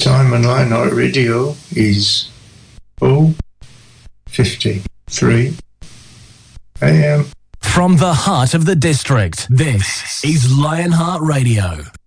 time on Lionheart Radio is 0:53 a.m. From the heart of the district, this is Lionheart Radio.